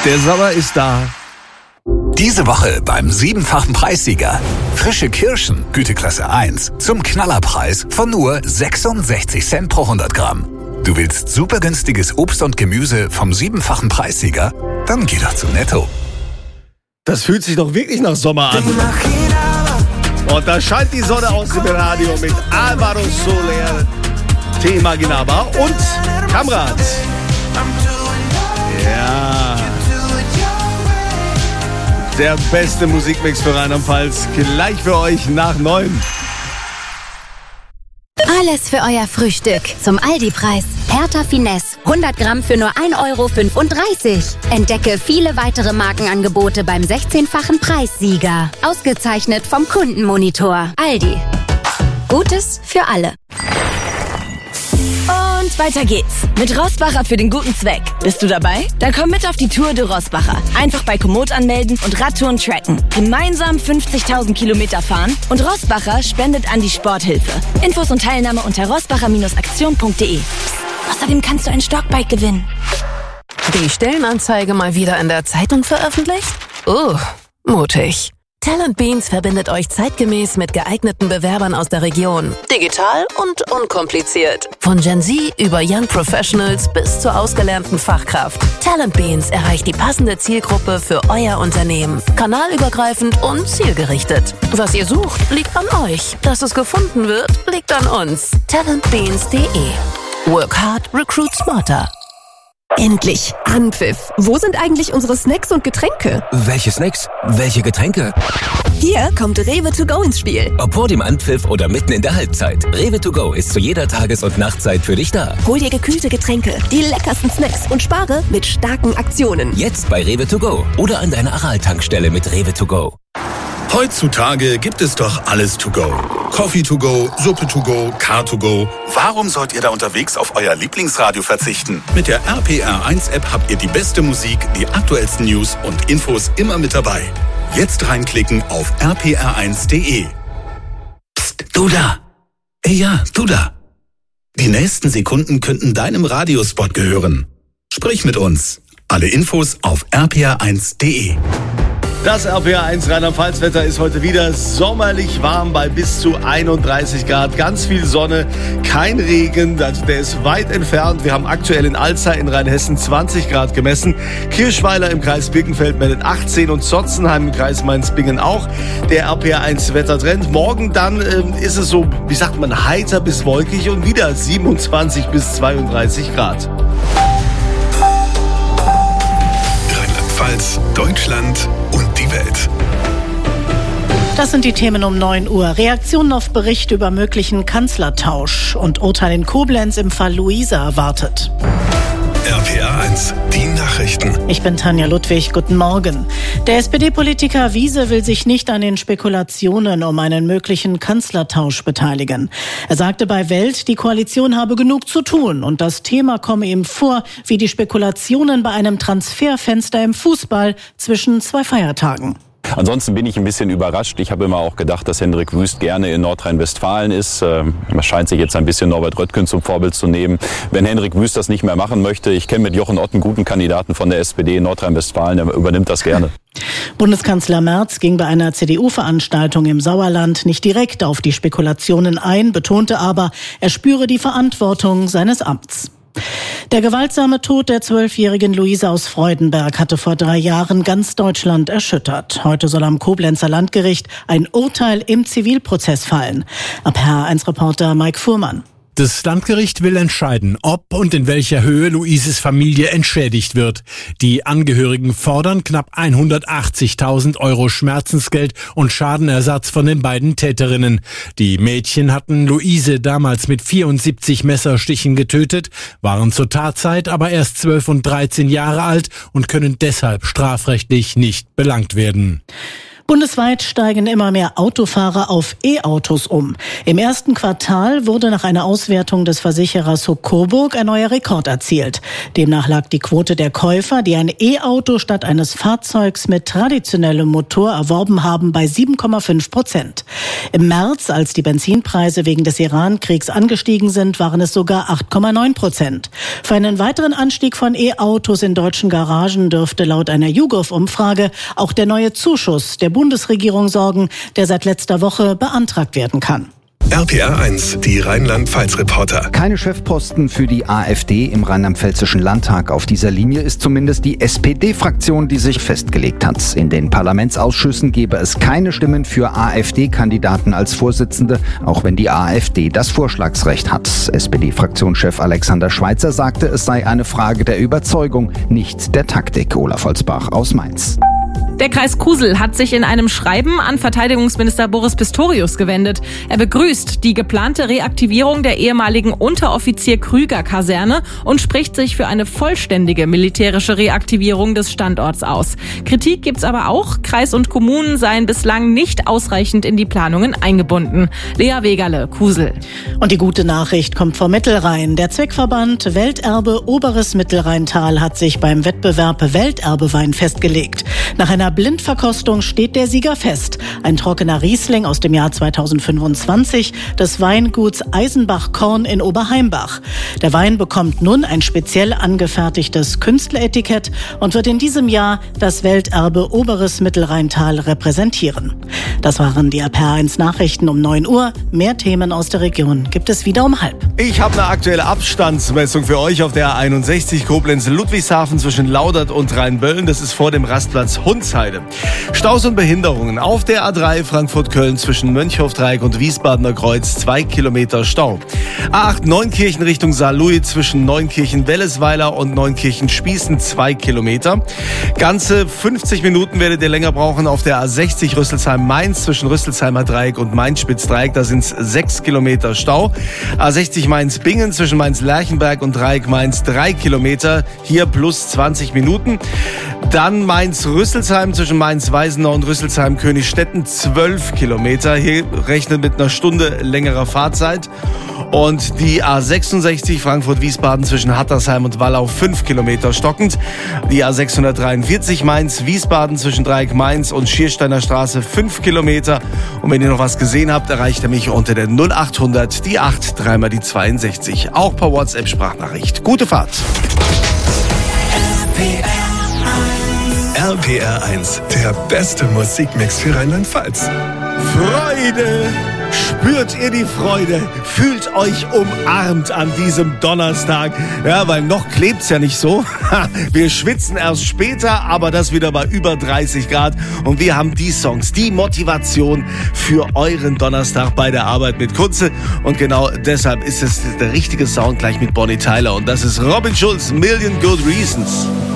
Der Sommer ist da. Diese Woche beim 7-fachen Preissieger. Frische Kirschen, Güteklasse 1, zum Knallerpreis von nur 66 Cent pro 100 Gramm. Du willst super günstiges Obst und Gemüse vom 7-fachen Preissieger? Dann geh doch zu Netto. Das fühlt sich doch wirklich nach Sommer an. Und da scheint die Sonne aus dem Radio mit Alvaro Soler, Te Imaginaba und Kamrat. Ja. Der beste Musikmix für Rheinland-Pfalz. Gleich für euch nach 9. Alles für euer Frühstück zum Aldi-Preis. Hertha Finesse, 100 Gramm für nur 1,35 €. Entdecke viele weitere Markenangebote beim 16-fachen Preissieger. Ausgezeichnet vom Kundenmonitor. Aldi. Gutes für alle. Und weiter geht's. Mit Rossbacher für den guten Zweck. Bist du dabei? Dann komm mit auf die Tour de Rossbacher. Einfach bei Komoot anmelden und Radtouren tracken. Gemeinsam 50.000 Kilometer fahren und Rossbacher spendet an die Sporthilfe. Infos und Teilnahme unter rossbacher-aktion.de. Außerdem kannst du ein Stockbike gewinnen. Die Stellenanzeige mal wieder in der Zeitung veröffentlicht? Mutig. Talent Beans verbindet euch zeitgemäß mit geeigneten Bewerbern aus der Region. Digital und unkompliziert. Von Gen Z über Young Professionals bis zur ausgelernten Fachkraft. Talent Beans erreicht die passende Zielgruppe für euer Unternehmen. Kanalübergreifend und zielgerichtet. Was ihr sucht, liegt an euch. Dass es gefunden wird, liegt an uns. talentbeans.de. Work hard, recruit smarter. Endlich! Anpfiff! Wo sind eigentlich unsere Snacks und Getränke? Welche Snacks? Welche Getränke? Hier kommt Rewe to go ins Spiel. Ob vor dem Anpfiff oder mitten in der Halbzeit. Rewe to go ist zu jeder Tages- und Nachtzeit für dich da. Hol dir gekühlte Getränke, die leckersten Snacks und spare mit starken Aktionen. Jetzt bei Rewe to go oder an deiner Aral-Tankstelle mit Rewe to go. Heutzutage gibt es doch alles to go. Coffee to go, Suppe to go, Car to go. Warum sollt ihr da unterwegs auf euer Lieblingsradio verzichten? Mit der RPR1-App habt ihr die beste Musik, die aktuellsten News und Infos immer mit dabei. Jetzt reinklicken auf rpr1.de. Psst, du da! Ja, du da! Die nächsten Sekunden könnten deinem Radiospot gehören. Sprich mit uns. Alle Infos auf rpr1.de. Das RPR1 Rheinland-Pfalz-Wetter ist heute wieder sommerlich warm bei bis zu 31 Grad. Ganz viel Sonne, kein Regen, also der ist weit entfernt. Wir haben aktuell in Alzey in Rheinhessen 20 Grad gemessen. Kirchweiler im Kreis Birkenfeld meldet 18 und Sotzenheim im Kreis Mainz-Bingen auch. Der RPR1 Wettertrend. Morgen dann ist es so, wie sagt man, heiter bis wolkig und wieder 27 bis 32 Grad. Rheinland-Pfalz, Deutschland und die Welt. Das sind die Themen um 9 Uhr. Reaktionen auf Bericht über möglichen Kanzlertausch und Urteil in Koblenz im Fall Luisa erwartet. RPR1, die Nachrichten. Ich bin Tanja Ludwig, guten Morgen. Der SPD-Politiker Wiese will sich nicht an den Spekulationen um einen möglichen Kanzlertausch beteiligen. Er sagte bei Welt, die Koalition habe genug zu tun und das Thema komme ihm vor wie die Spekulationen bei einem Transferfenster im Fußball zwischen 2 Feiertagen. Ansonsten bin ich ein bisschen überrascht. Ich habe immer auch gedacht, dass Hendrik Wüst gerne in Nordrhein-Westfalen ist. Er scheint sich jetzt ein bisschen Norbert Röttgen zum Vorbild zu nehmen. Wenn Hendrik Wüst das nicht mehr machen möchte, ich kenne mit Jochen Ott einen guten Kandidaten von der SPD in Nordrhein-Westfalen, der übernimmt das gerne. Bundeskanzler Merz ging bei einer CDU-Veranstaltung im Sauerland nicht direkt auf die Spekulationen ein, betonte aber, er spüre die Verantwortung seines Amts. Der gewaltsame Tod der 12-jährigen Luisa aus Freudenberg hatte vor 3 Jahren ganz Deutschland erschüttert. Heute soll am Koblenzer Landgericht ein Urteil im Zivilprozess fallen. RPR1-Reporter Mike Fuhrmann. Das Landgericht will entscheiden, ob und in welcher Höhe Luises Familie entschädigt wird. Die Angehörigen fordern knapp 180.000 € Schmerzensgeld und Schadenersatz von den beiden Täterinnen. Die Mädchen hatten Luise damals mit 74 Messerstichen getötet, waren zur Tatzeit aber erst 12 und 13 Jahre alt und können deshalb strafrechtlich nicht belangt werden. Bundesweit steigen immer mehr Autofahrer auf E-Autos um. Im ersten Quartal wurde nach einer Auswertung des Versicherers Huck Coburg ein neuer Rekord erzielt. Demnach lag die Quote der Käufer, die ein E-Auto statt eines Fahrzeugs mit traditionellem Motor erworben haben, bei 7,5%. Im März, als die Benzinpreise wegen des Iran-Kriegs angestiegen sind, waren es sogar 8,9%. Für einen weiteren Anstieg von E-Autos in deutschen Garagen dürfte laut einer YouGov-Umfrage auch der neue Zuschuss der Bundesregierung sorgen, der seit letzter Woche beantragt werden kann. RPR 1, die Rheinland-Pfalz-Reporter. Keine Chefposten für die AfD im Rheinland-Pfälzischen Landtag. Auf dieser Linie ist zumindest die SPD-Fraktion, die sich festgelegt hat. In den Parlamentsausschüssen gebe es keine Stimmen für AfD-Kandidaten als Vorsitzende, auch wenn die AfD das Vorschlagsrecht hat. SPD-Fraktionschef Alexander Schweitzer sagte, es sei eine Frage der Überzeugung, nicht der Taktik. Olaf Holzbach aus Mainz. Der Kreis Kusel hat sich in einem Schreiben an Verteidigungsminister Boris Pistorius gewendet. Er begrüßt die geplante Reaktivierung der ehemaligen Unteroffizier-Krüger-Kaserne und spricht sich für eine vollständige militärische Reaktivierung des Standorts aus. Kritik gibt's aber auch. Kreis und Kommunen seien bislang nicht ausreichend in die Planungen eingebunden. Lea Wegerle, Kusel. Und die gute Nachricht kommt vom Mittelrhein. Der Zweckverband Welterbe Oberes Mittelrheintal hat sich beim Wettbewerb Welterbewein festgelegt. Nach einer Blindverkostung steht der Sieger fest. Ein trockener Riesling aus dem Jahr 2025 des Weinguts Eisenbach-Korn in Oberheimbach. Der Wein bekommt nun ein speziell angefertigtes Künstleretikett und wird in diesem Jahr das Welterbe Oberes Mittelrheintal repräsentieren. Das waren die RPR1 Nachrichten um 9 Uhr. Mehr Themen aus der Region gibt es wieder um 12:30. Ich habe eine aktuelle Abstandsmessung für euch auf der A61 Koblenz-Ludwigshafen zwischen Laudert und Rheinböllen. Das ist vor dem Rastplatz Hundsheide. Staus und Behinderungen auf der A3 Frankfurt-Köln zwischen Mönchhofdreieck und Wiesbadener Kreuz, 2 Kilometer Stau. A8 Neunkirchen Richtung Saarlouis zwischen Neunkirchen-Wellesweiler und Neunkirchen-Spießen, 2 Kilometer. Ganze 50 Minuten werdet ihr länger brauchen auf der A60 Rüsselsheim-Mainz zwischen Rüsselsheimer Dreieck und Mainz-Spitzdreieck. Da sind es 6 Kilometer Stau. A60 Mainz-Bingen zwischen Mainz-Lerchenberg und Dreieck Mainz, 3 Kilometer. Hier plus 20 Minuten. Dann Mainz-Rüsselsheim zwischen Mainz-Weisenau und Rüsselsheim-Königstetten, 12 Kilometer. Hier rechnet mit einer Stunde längerer Fahrzeit. Und die A66 Frankfurt-Wiesbaden zwischen Hattersheim und Wallau, 5 Kilometer stockend. Die A643 Mainz-Wiesbaden zwischen Dreieck Mainz und Schiersteiner Straße, 5 Kilometer. Und wenn ihr noch was gesehen habt, erreicht ihr mich unter der 0800 die 8 dreimal die 62. Auch per WhatsApp-Sprachnachricht. Gute Fahrt. RPR 1, der beste Musikmix für Rheinland-Pfalz. Freude! Spürt ihr die Freude? Fühlt euch umarmt an diesem Donnerstag. Ja, weil noch klebt's ja nicht so. Wir schwitzen erst später, aber das wieder bei über 30 Grad. Und wir haben die Songs, die Motivation für euren Donnerstag bei der Arbeit mit Kunze. Und genau deshalb ist es der richtige Sound gleich mit Bonnie Tyler. Und das ist Robin Schulz, Million Good Reasons.